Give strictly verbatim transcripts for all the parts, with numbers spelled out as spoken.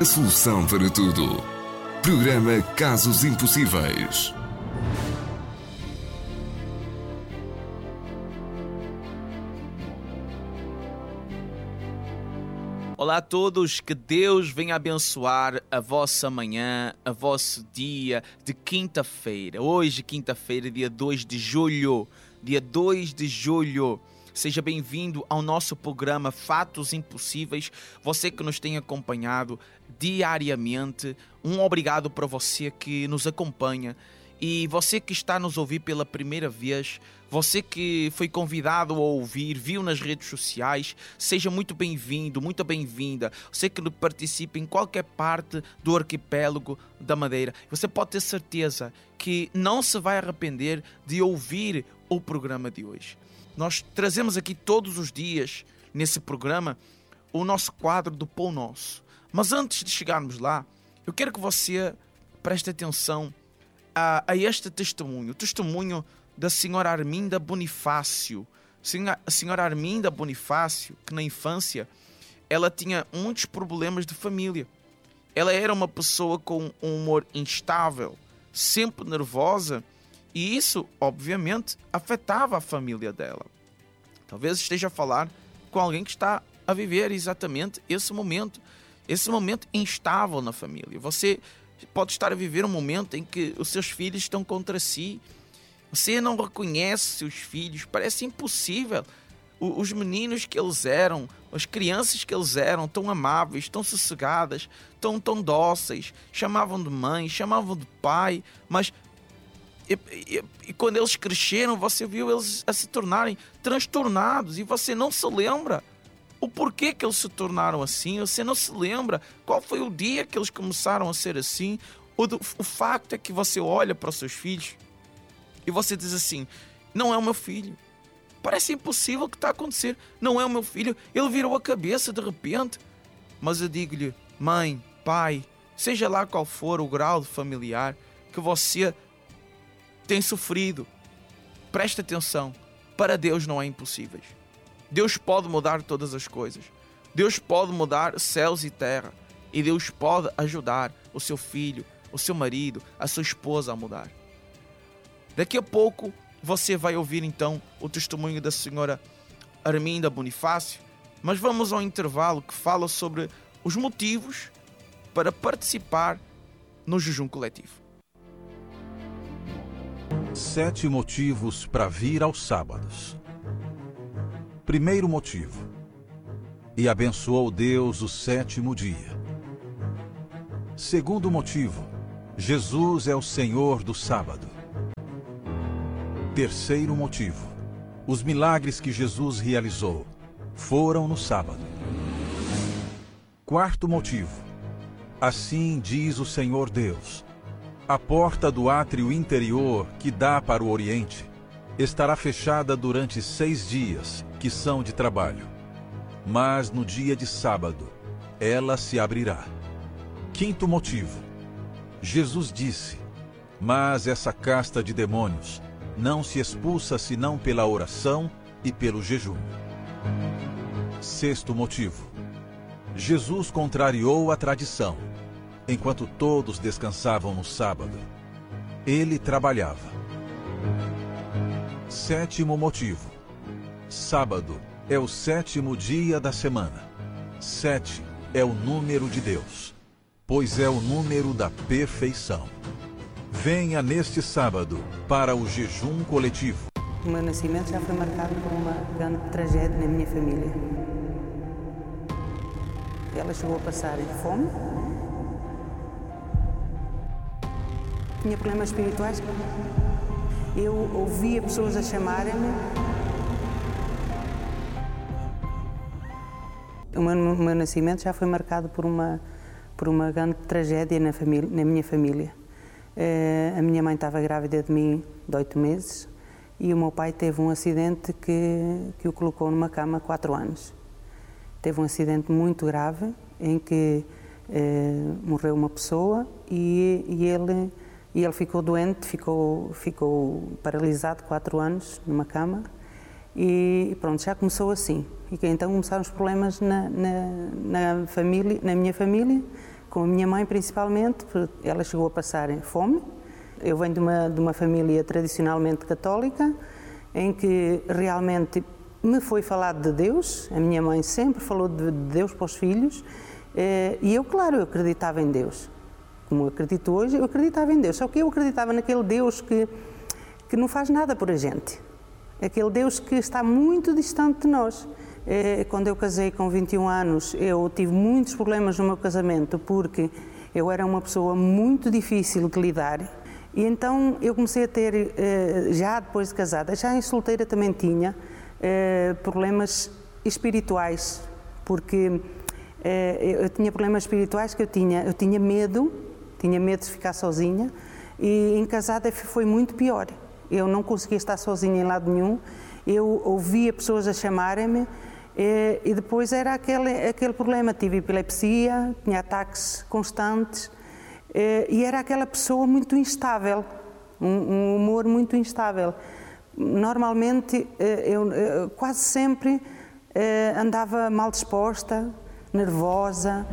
a solução para tudo. Programa Casos Impossíveis. Olá a todos, que Deus venha abençoar a vossa manhã, a vosso dia de quinta-feira. Hoje, quinta-feira, dia dois de julho. Dia dois de julho. Seja bem-vindo ao nosso programa Fatos Impossíveis. Você que nos tem acompanhado diariamente, um obrigado para você que nos acompanha. E você que está a nos ouvir pela primeira vez, você que foi convidado a ouvir, viu nas redes sociais, seja muito bem-vindo, muito bem-vinda. Você que participa em qualquer parte do arquipélago da Madeira, você pode ter certeza que não se vai arrepender de ouvir o programa de hoje. Nós trazemos aqui todos os dias, nesse programa, o nosso quadro do Pão Nosso. Mas antes de chegarmos lá, eu quero que você preste atenção a, a este testemunho. O testemunho da senhora Arminda Bonifácio. A senhora Arminda Bonifácio, que na infância, ela tinha muitos problemas de família. Ela era uma pessoa com um humor instável, sempre nervosa, e isso, obviamente, afetava a família dela. Talvez esteja a falar com alguém que está a viver exatamente esse momento, esse momento instável na família. Você pode estar a viver um momento em que os seus filhos estão contra si. Você não reconhece seus filhos, parece impossível. Os meninos que eles eram, as crianças que eles eram, tão amáveis, tão sossegadas, tão, tão dóceis, chamavam de mãe, chamavam de pai, mas E, e, e quando eles cresceram, você viu eles a se tornarem transtornados e você não se lembra o porquê que eles se tornaram assim, você não se lembra qual foi o dia que eles começaram a ser assim. O, do, o facto é que você olha para os seus filhos e você diz assim: não é o meu filho, parece impossível o que está a acontecer, não é o meu filho, ele virou a cabeça de repente. Mas eu digo-lhe, mãe, pai, seja lá qual for o grau de familiar que você tem sofrido, preste atenção, para Deus não há impossíveis. Deus pode mudar todas as coisas. Deus pode mudar céus e terra. E Deus pode ajudar o seu filho, o seu marido, a sua esposa a mudar. Daqui a pouco você vai ouvir então o testemunho da senhora Arminda Bonifácio, mas vamos ao intervalo que fala sobre os motivos para participar no jejum coletivo. Sete motivos para vir aos sábados. Primeiro motivo: e abençoou Deus o sétimo dia. Segundo motivo: Jesus é o Senhor do sábado. Terceiro motivo: os milagres que Jesus realizou foram no sábado. Quarto motivo: assim diz o Senhor Deus: a porta do átrio interior, que dá para o oriente, estará fechada durante seis dias, que são de trabalho. Mas no dia de sábado, ela se abrirá. Quinto motivo: Jesus disse: mas essa casta de demônios não se expulsa senão pela oração e pelo jejum. Sexto motivo: Jesus contrariou a tradição. Enquanto todos descansavam no sábado, ele trabalhava. Sétimo motivo: sábado é o sétimo dia da semana. Sete é o número de Deus, pois é o número da perfeição. Venha neste sábado para o jejum coletivo. O meu nascimento já foi marcado por uma grande tragédia na minha família. Ela chegou a passar fome. Tinha problemas espirituais. Eu ouvia pessoas a chamarem-me. O meu, o meu nascimento já foi marcado por uma, por uma grande tragédia na, família, na minha família. Uh, a minha mãe estava grávida de mim de oito meses e o meu pai teve um acidente que, que o colocou numa cama há quatro anos. Teve um acidente muito grave em que uh, morreu uma pessoa e, e ele... E ele ficou doente, ficou, ficou paralisado quatro anos numa cama e pronto, já começou assim. E então começaram os problemas na, na, na, família, na minha família, com a minha mãe principalmente, porque ela chegou a passar fome. Eu venho de uma, de uma família tradicionalmente católica, em que realmente me foi falado de Deus. A minha mãe sempre falou de Deus para os filhos, e eu, claro, eu acreditava em Deus. Como eu acredito hoje, eu acreditava em Deus, só que eu acreditava naquele Deus que, que não faz nada por a gente. Aquele Deus que está muito distante de nós. Quando eu casei com vinte e um anos, eu tive muitos problemas no meu casamento, porque eu era uma pessoa muito difícil de lidar. E então eu comecei a ter, já depois de casada, já em solteira também tinha, problemas espirituais, porque eu tinha problemas espirituais que eu tinha, eu tinha medo, tinha medo de ficar sozinha, e em casada foi muito pior. Eu não conseguia estar sozinha em lado nenhum, eu ouvia pessoas a chamarem-me, e depois era aquele, aquele problema, tive epilepsia, tinha ataques constantes, e era aquela pessoa muito instável, um, um humor muito instável. Normalmente, eu, eu quase sempre andava mal disposta, nervosa.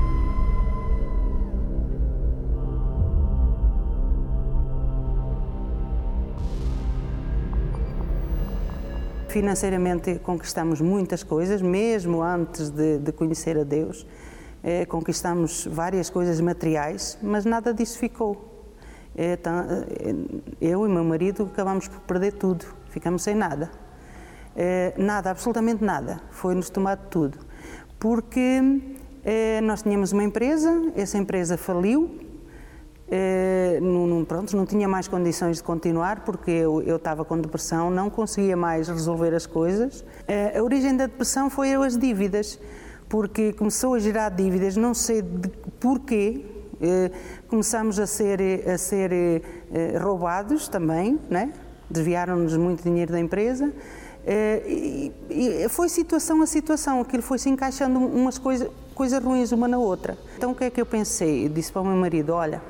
Financeiramente conquistamos muitas coisas, mesmo antes de, de conhecer a Deus. É, conquistamos várias coisas materiais, mas nada disso ficou. É, tá, eu e meu marido acabamos por perder tudo, ficamos sem nada. É, nada, absolutamente nada, foi-nos tomado tudo. Porque é, nós tínhamos uma empresa, essa empresa faliu, é, não, não, pronto, não tinha mais condições de continuar, porque eu, eu estava com depressão, não conseguia mais resolver as coisas. É, a origem da depressão foi as dívidas, porque começou a gerar dívidas, não sei de porquê, eh, começamos a ser, a ser eh, roubados também, né? Desviaram-nos muito dinheiro da empresa, eh, e, e foi situação a situação, aquilo foi se encaixando umas coisas, coisas ruins uma na outra. Então o que é que eu pensei? Eu disse para o meu marido, olha,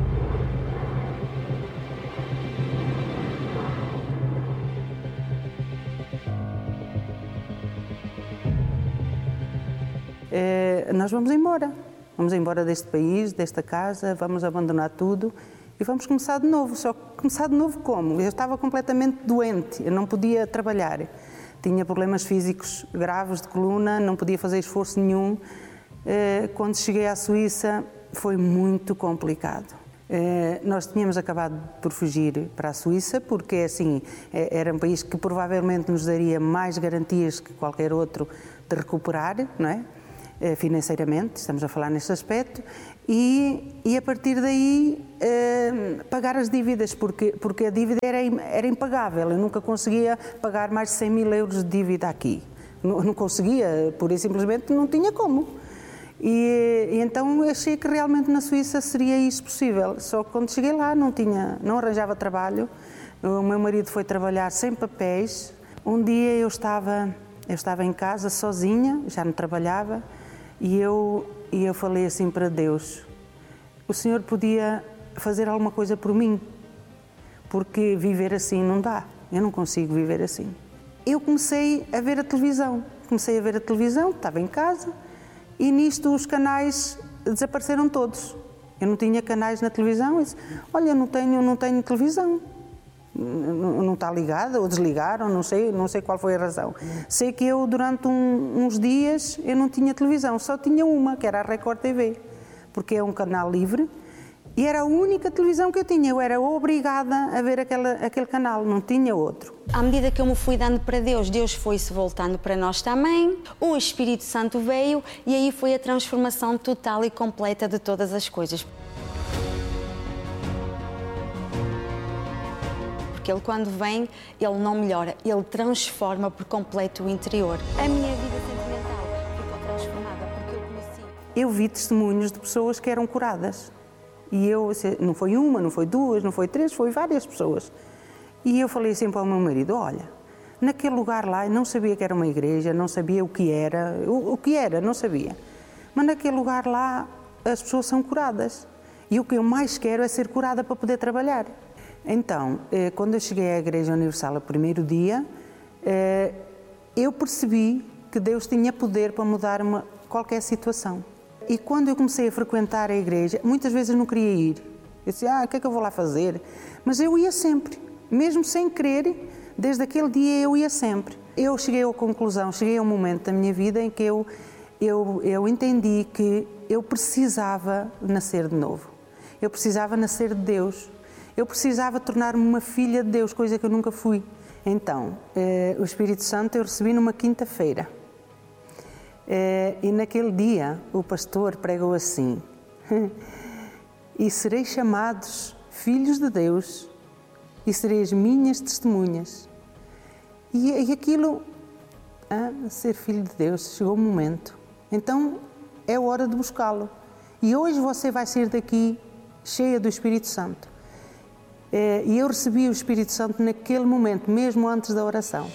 É, nós vamos embora, vamos embora deste país, desta casa, vamos abandonar tudo e vamos começar de novo. Só que começar de novo como? Eu estava completamente doente, eu não podia trabalhar, tinha problemas físicos graves de coluna, não podia fazer esforço nenhum. É, quando cheguei à Suíça foi muito complicado. É, nós tínhamos acabado por fugir para a Suíça porque assim, é, era um país que provavelmente nos daria mais garantias que qualquer outro de recuperar, não é? Financeiramente, estamos a falar neste aspecto, e, e a partir daí eh, pagar as dívidas, porque, porque a dívida era, era impagável, eu nunca conseguia pagar mais de cem mil euros de dívida aqui, não, não conseguia, pura e simplesmente não tinha como. E, e então achei que realmente na Suíça seria isso possível, só que quando cheguei lá não, tinha, não arranjava trabalho, o meu marido foi trabalhar sem papéis. Um dia eu estava, eu estava em casa sozinha, já não trabalhava, E eu, e eu falei assim para Deus, o Senhor podia fazer alguma coisa por mim, porque viver assim não dá, eu não consigo viver assim. Eu comecei a ver a televisão, comecei a ver a televisão, estava em casa, e nisto os canais desapareceram todos. Eu não tinha canais na televisão, e disse, olha, eu não tenho, não tenho televisão. Não está ligada, ou desligaram, não sei, não sei qual foi a razão. Sei que eu, durante um, uns dias, eu não tinha televisão, só tinha uma, que era a Record T V, porque é um canal livre, e era a única televisão que eu tinha, eu era obrigada a ver aquela, aquele canal, não tinha outro. À medida que eu me fui dando para Deus, Deus foi-se voltando para nós também, o Espírito Santo veio, e aí foi a transformação total e completa de todas as coisas. Porque Ele, quando vem, Ele não melhora, Ele transforma por completo o interior. A minha vida sentimental ficou transformada porque eu conheci. Eu vi testemunhos de pessoas que eram curadas. E eu, não foi uma, não foi duas, não foi três, foi várias pessoas. E eu falei assim para o meu marido, olha, naquele lugar lá, eu não sabia que era uma igreja, não sabia o que era, o, o que era, não sabia. Mas naquele lugar lá, as pessoas são curadas. E o que eu mais quero é ser curada para poder trabalhar. Então, quando eu cheguei à Igreja Universal o primeiro dia, eu percebi que Deus tinha poder para mudar uma, qualquer situação. e quando eu comecei a frequentar a igreja, muitas vezes eu não queria ir. Eu disse, ah, o que é que eu vou lá fazer? Mas eu ia sempre, mesmo sem querer, desde aquele dia eu ia sempre. Eu cheguei à conclusão, cheguei a um momento da minha vida em que eu, eu, eu entendi que eu precisava nascer de novo. Eu precisava nascer de Deus. Eu precisava tornar-me uma filha de Deus, coisa que eu nunca fui. Então, eh, o Espírito Santo eu recebi numa quinta-feira. Eh, e naquele dia o pastor pregou assim: e sereis chamados filhos de Deus e sereis minhas testemunhas. E, e aquilo, ah, ser filho de Deus, chegou o momento. Então é hora de buscá-lo. E hoje você vai sair daqui cheia do Espírito Santo. E eu recebi o Espírito Santo naquele momento, mesmo antes da oração.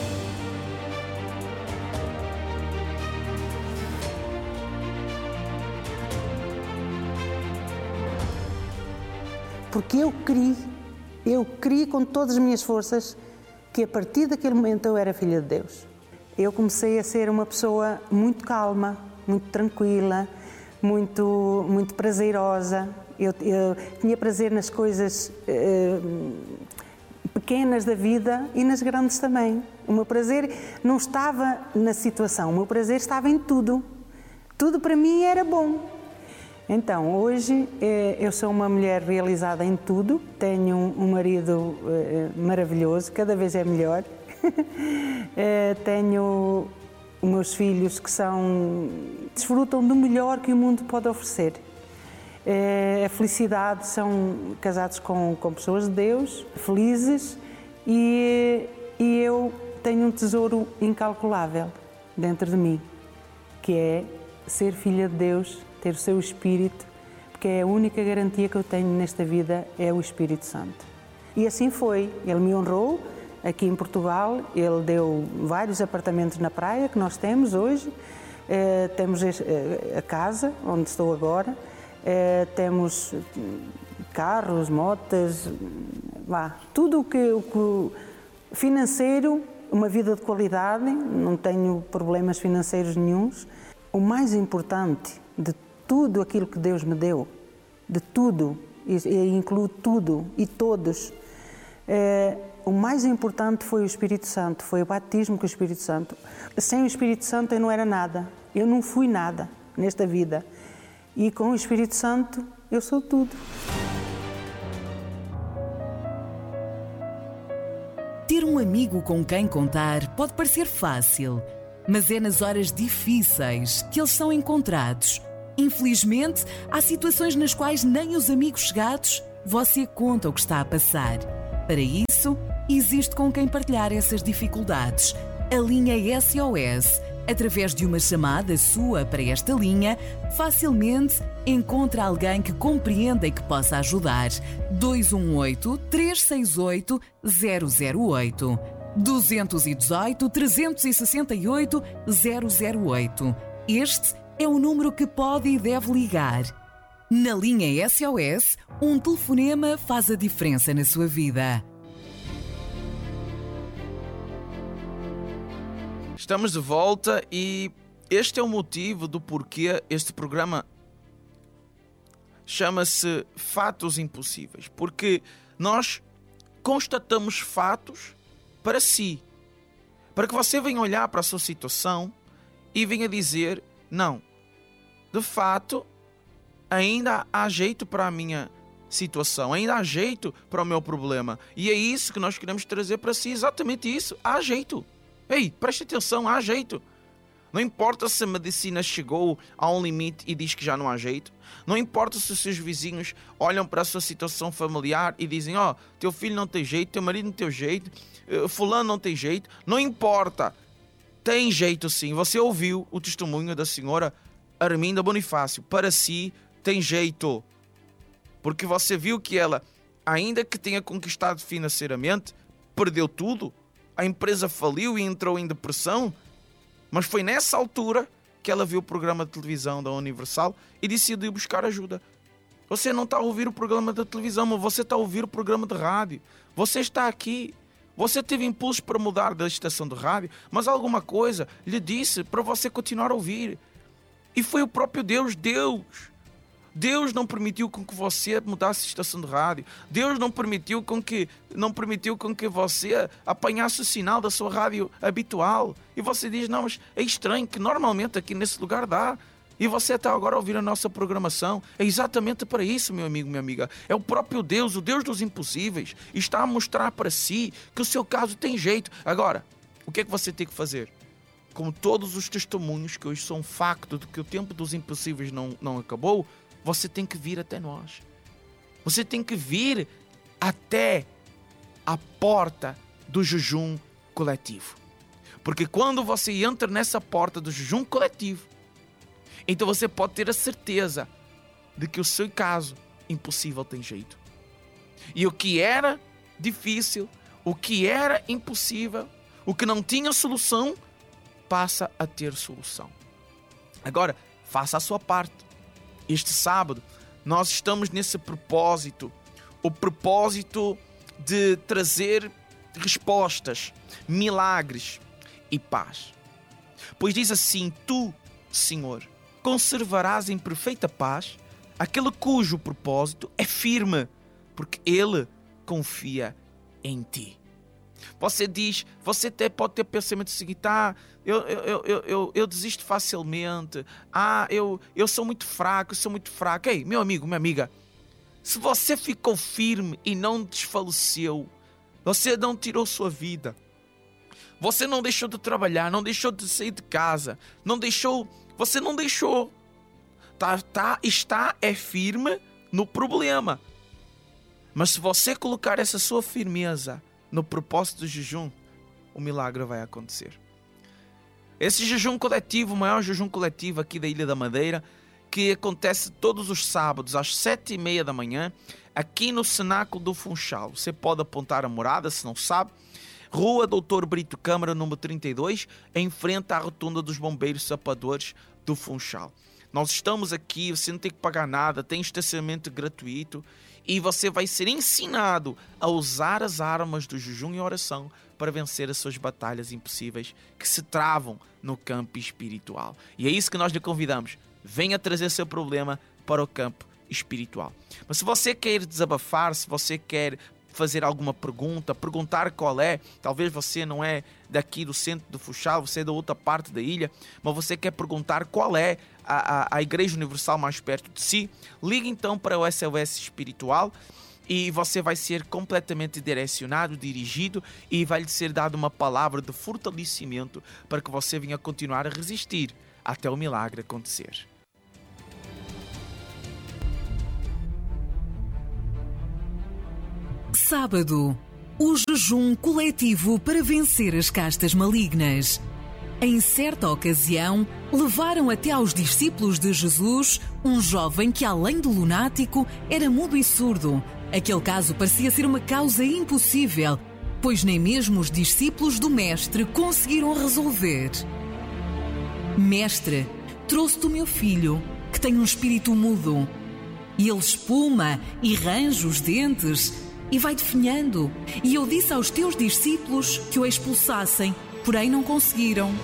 Porque eu criei, eu criei com todas as minhas forças que a partir daquele momento eu era filha de Deus. Eu comecei a ser uma pessoa muito calma, muito tranquila, muito, muito prazerosa. Eu, eu tinha prazer nas coisas eh, pequenas da vida e nas grandes também. O meu prazer não estava na situação, o meu prazer estava em tudo. Tudo para mim era bom. Então, hoje eh, eu sou uma mulher realizada em tudo, tenho um, um marido eh, maravilhoso, cada vez é melhor. eh, tenho os meus filhos que são, desfrutam do melhor que o mundo pode oferecer. A felicidade, são casados com, com pessoas de Deus, felizes, e, e eu tenho um tesouro incalculável dentro de mim, que é ser filha de Deus, ter o seu Espírito, porque é a única garantia que eu tenho nesta vida, é o Espírito Santo. E assim foi, ele me honrou aqui em Portugal, ele deu vários apartamentos na praia que nós temos hoje, eh, temos a casa onde estou agora. Eh, temos carros, motas, lá, tudo o que, o que financeiro, uma vida de qualidade, não tenho problemas financeiros nenhuns. O mais importante de tudo aquilo que Deus me deu, de tudo, e, e incluo tudo e todos, eh, o mais importante foi o Espírito Santo, foi o batismo com o Espírito Santo. Sem o Espírito Santo eu não era nada, eu não fui nada nesta vida. E com o Espírito Santo, eu sou tudo. Ter um amigo com quem contar pode parecer fácil, mas é nas horas difíceis que eles são encontrados. Infelizmente, há situações nas quais nem os amigos chegados você conta o que está a passar. Para isso, existe com quem partilhar essas dificuldades. A linha S O S. Através de uma chamada sua para esta linha, facilmente encontra alguém que compreenda e que possa ajudar. dois um oito, três seis oito, zero zero oito. dois um oito, três seis oito, zero zero oito. Este é o número que pode e deve ligar. Na linha S O S, um telefonema faz a diferença na sua vida. Estamos de volta e este é o motivo do porquê este programa chama-se Fatos Impossíveis. Porque nós constatamos fatos para si. Para que você venha olhar para a sua situação e venha dizer, não, de fato, ainda há jeito para a minha situação, ainda há jeito para o meu problema. E é isso que nós queremos trazer para si, exatamente isso, há jeito. Ei, preste atenção, há jeito. Não importa se a medicina chegou a um limite e diz que já não há jeito. Não importa se os seus vizinhos olham para a sua situação familiar e dizem, ó, oh, teu filho não tem jeito, teu marido não tem jeito, fulano não tem jeito. Não importa. Tem jeito sim. Você ouviu o testemunho da senhora Arminda Bonifácio. Para si, tem jeito. Porque você viu que ela, ainda que tenha conquistado financeiramente, perdeu tudo. A empresa faliu e entrou em depressão, mas foi nessa altura que ela viu o programa de televisão da Universal e decidiu buscar ajuda. Você não está a ouvir o programa da televisão, mas você está a ouvir o programa de rádio. Você está aqui. Você teve impulsos para mudar da estação de rádio, mas alguma coisa lhe disse para você continuar a ouvir. E foi o próprio Deus, Deus. Deus não permitiu com que você mudasse de estação de rádio. Deus não permitiu com que, não permitiu com que você apanhasse o sinal da sua rádio habitual. E você diz, não, mas é estranho que normalmente aqui nesse lugar dá. E você está agora a ouvir a nossa programação. É exatamente para isso, meu amigo, minha amiga. É o próprio Deus, o Deus dos impossíveis. Está a mostrar para si que o seu caso tem jeito. Agora, o que é que você tem que fazer? Como todos os testemunhos que hoje são um facto de que o tempo dos impossíveis não, não acabou, você tem que vir até nós. Você tem que vir até a porta do jejum coletivo. Porque quando você entra nessa porta do jejum coletivo, então você pode ter a certeza de que o seu caso impossível tem jeito. E o que era difícil, o que era impossível, o que não tinha solução, passa a ter solução. Agora, faça a sua parte. Este sábado, nós estamos nesse propósito, o propósito de trazer respostas, milagres e paz. Pois diz assim, tu, Senhor, conservarás em perfeita paz aquele cujo propósito é firme, porque ele confia em ti. Você diz, você até pode ter pensamento seguinte, ah, eu, eu, eu, eu, eu desisto facilmente, ah, eu, eu sou muito fraco, eu sou muito fraco. Ei, meu amigo, minha amiga, se você ficou firme e não desfaleceu, você não tirou sua vida, você não deixou de trabalhar, não deixou de sair de casa, não deixou, você não deixou, tá, tá, está é firme no problema. Mas se você colocar essa sua firmeza no propósito do jejum, o milagre vai acontecer. Esse jejum coletivo, o maior jejum coletivo aqui da Ilha da Madeira, que acontece todos os sábados às sete e meia da manhã, aqui no Cenáculo do Funchal. Você pode apontar a morada, se não sabe. Rua Doutor Brito Câmara, número trinta e dois, em frente à rotunda dos bombeiros sapadores do Funchal. Nós estamos aqui, você não tem que pagar nada, tem estacionamento gratuito e você vai ser ensinado a usar as armas do jejum e oração para vencer as suas batalhas impossíveis que se travam no campo espiritual. E é isso que nós lhe convidamos. Venha trazer seu problema para o campo espiritual. Mas se você quer desabafar, se você quer fazer alguma pergunta, perguntar qual é, talvez você não é daqui do centro do Funchal, você é da outra parte da ilha, mas você quer perguntar qual é a, a, a Igreja Universal mais perto de si, ligue então para o S O S Espiritual e você vai ser completamente direcionado, dirigido e vai lhe ser dada uma palavra de fortalecimento para que você venha continuar a resistir até o milagre acontecer. Sábado, o jejum coletivo para vencer as castas malignas. Em certa ocasião, levaram até aos discípulos de Jesus um jovem que, além de lunático, era mudo e surdo. Aquele caso parecia ser uma causa impossível, pois nem mesmo os discípulos do Mestre conseguiram resolver. Mestre, trouxe-te o meu filho, que tem um espírito mudo. E ele espuma e range os dentes e vai definhando. E eu disse aos teus discípulos que o expulsassem, porém não conseguiram.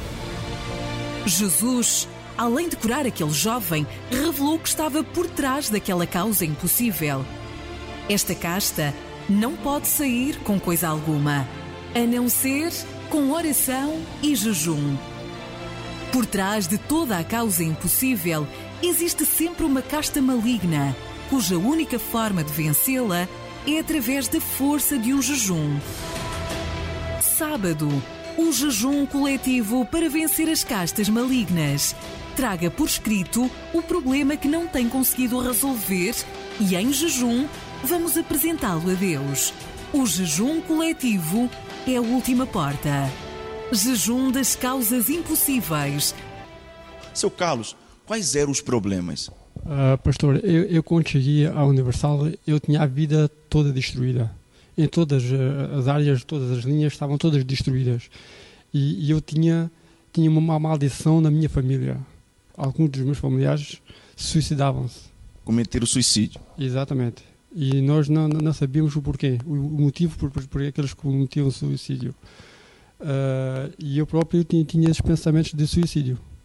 Jesus, além de curar aquele jovem, revelou que estava por trás daquela causa impossível. Esta casta não pode sair com coisa alguma, a não ser com oração e jejum. Por trás de toda a causa impossível, existe sempre uma casta maligna, cuja única forma de vencê-la é através da força de um jejum. Sábado, o jejum coletivo para vencer as castas malignas. Traga por escrito o problema que não tem conseguido resolver e, em jejum, vamos apresentá-lo a Deus. O jejum coletivo é a última porta. Jejum das causas impossíveis. Seu Carlos, quais eram os problemas? Uh, pastor, eu, eu quando cheguei à Universal, eu tinha a vida toda destruída. Em todas as áreas, todas as linhas estavam todas destruídas. E, e eu tinha, tinha uma maldição na minha família. Alguns dos meus familiares suicidavam-se. Cometeram suicídio. Exatamente. E nós não, não sabíamos o porquê, o, o motivo por, por, por que eles cometiam suicídio. Uh, e eu próprio tinha, tinha esses pensamentos de suicídio.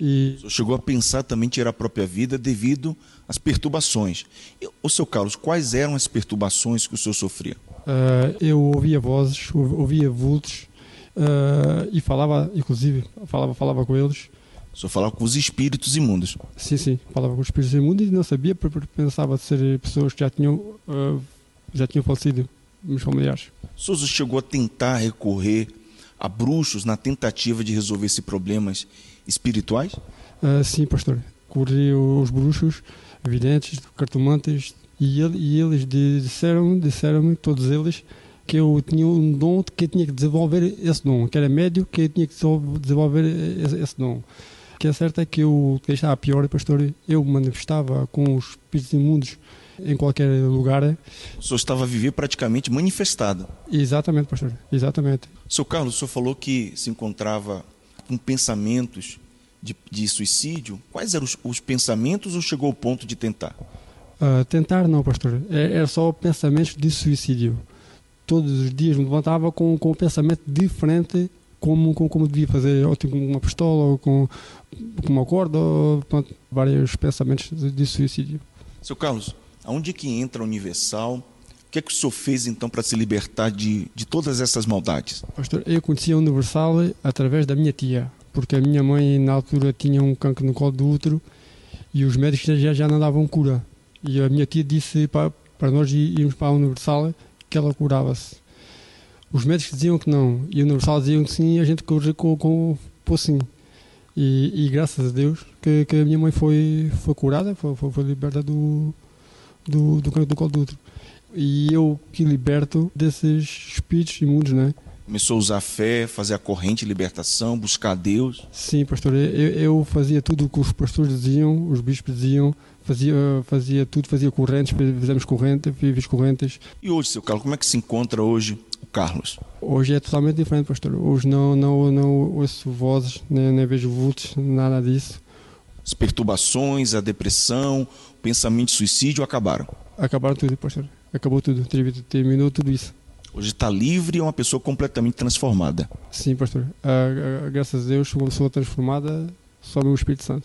E O senhor chegou a pensar também em tirar a própria vida devido às perturbações. E, ô seu Carlos, quais eram as perturbações que o senhor sofria? uh, eu ouvia vozes, ou- ouvia vultos, uh, e falava, inclusive, falava, falava com eles. O senhor falava com os espíritos imundos. Sim, sim, falava com os espíritos imundos e não sabia, porque pensava ser pessoas que já tinham, uh, já tinham falecido, meus familiares. O senhor chegou a tentar recorrer a bruxos na tentativa de resolver esses problemas espirituais? Uh, sim, pastor. Corri os bruxos, videntes, cartomantes, e, ele, e eles di- disseram-me, disseram-me, todos eles, que eu tinha um dom, que eu tinha que desenvolver esse dom, que era médio, que eu tinha que desenvol- desenvolver esse, esse dom. O que é certo é que eu, que estava pior, pastor, eu me manifestava com os espíritos imundos em qualquer lugar. O senhor estava a viver praticamente manifestado. Exatamente, pastor, exatamente. Seu Carlos, o senhor falou que se encontrava com pensamentos de, de suicídio. Quais eram os, os pensamentos ou chegou ao ponto de tentar? Uh, tentar não, pastor, é- era só pensamentos de suicídio. Todos os dias me levantava com, com um pensamento diferente, como, como, como devia fazer, ou tipo com uma pistola, ou com, com uma corda, ou pronto, vários pensamentos de, de suicídio. Seu Carlos, aonde é que entra a Universal? O que é que o senhor fez então para se libertar de, de todas essas maldades? Pastor, eu conheci a Universal através da minha tia, porque a minha mãe na altura tinha um cancro no colo do útero e os médicos já, já não davam cura. E a minha tia disse para, para nós irmos para a Universal que ela curava-se. Os médicos diziam que não, e a Universal diziam que sim, e a gente corria com, com, com sim. E, e graças a Deus que, que a minha mãe foi, foi curada, foi, foi, foi liberta do, do, do cancro do colo do útero. E eu que liberto desses espíritos imundos, não é? Começou a usar a fé, fazer a corrente de libertação, buscar a Deus. Sim, pastor, eu, eu fazia tudo o que os pastores diziam, os bispos diziam, fazia, fazia tudo, fazia correntes, fizemos correntes, fiz correntes. E hoje, seu Carlos, como é que se encontra hoje o Carlos? Hoje é totalmente diferente, pastor. Hoje não, não, não ouço vozes, nem, nem vejo vultos, nada disso. As perturbações, a depressão, o pensamento de suicídio acabaram. Acabaram tudo, pastor. Acabou tudo, terminou tudo isso. Hoje está livre e é uma pessoa completamente transformada. Sim, pastor. Ah, ah, graças a Deus, sou uma pessoa transformada, só no Espírito Santo.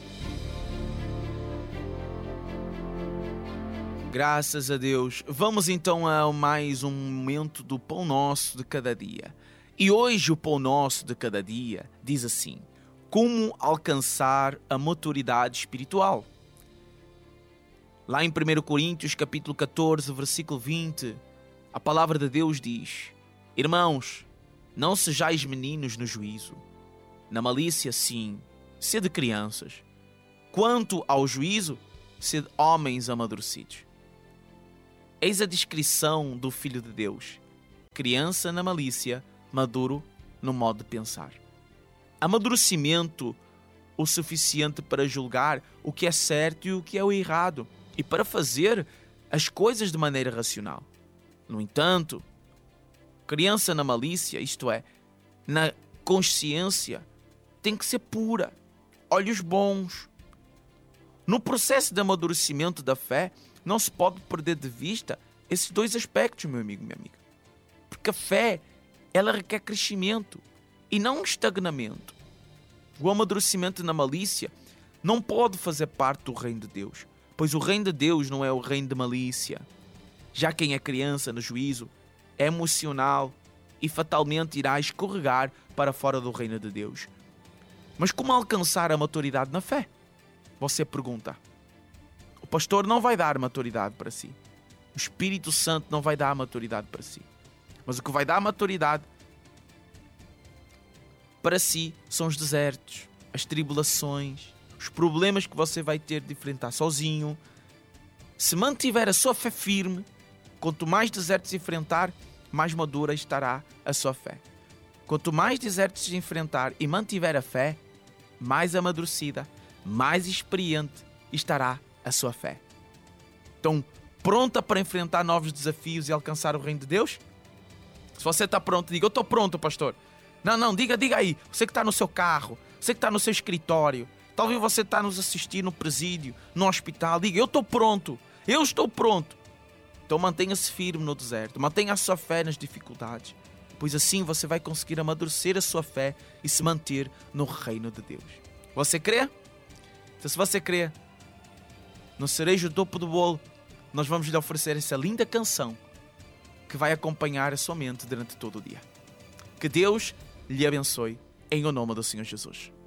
Graças a Deus. Vamos então a mais um momento do Pão Nosso de cada dia. E hoje o Pão Nosso de cada dia diz assim: como alcançar a maturidade espiritual? Lá em primeiro Coríntios, capítulo catorze, versículo vinte, a palavra de Deus diz: irmãos, não sejais meninos no juízo. Na malícia, sim, sede crianças. Quanto ao juízo, sede homens amadurecidos. Eis a descrição do Filho de Deus: criança na malícia, maduro no modo de pensar. Amadurecimento o suficiente para julgar o que é certo e o que é o errado, e para fazer as coisas de maneira racional. No entanto, criança na malícia, isto é, na consciência, tem que ser pura, olhos bons. No processo de amadurecimento da fé, não se pode perder de vista esses dois aspectos, meu amigo e minha amiga. Porque a fé, ela requer crescimento e não estagnamento. O amadurecimento na malícia não pode fazer parte do reino de Deus, pois o reino de Deus não é o reino de malícia. Já quem é criança no juízo é emocional e fatalmente irá escorregar para fora do reino de Deus. Mas como alcançar a maturidade na fé? Você pergunta. O pastor não vai dar maturidade para si. O Espírito Santo não vai dar maturidade para si. Mas o que vai dar maturidade para si são os desertos, as tribulações, os problemas que você vai ter de enfrentar sozinho. Se mantiver a sua fé firme, quanto mais desertos enfrentar, mais madura estará a sua fé. Quanto mais desertos enfrentar e mantiver a fé, mais amadurecida, mais experiente estará a sua fé. Então, pronta para enfrentar novos desafios e alcançar o reino de Deus? Se você está pronto, diga: eu estou pronto, pastor. Não, não, diga, diga aí. Você que está no seu carro, você que está no seu escritório, talvez você está nos assistir no presídio, no hospital, diga: eu estou pronto, eu estou pronto. Então mantenha-se firme no deserto, mantenha a sua fé nas dificuldades, pois assim você vai conseguir amadurecer a sua fé e se manter no reino de Deus. Você crê? Então, se você crê, no cerejo do topo do bolo, nós vamos lhe oferecer essa linda canção que vai acompanhar a sua mente durante todo o dia. Que Deus lhe abençoe, em o nome do Senhor Jesus.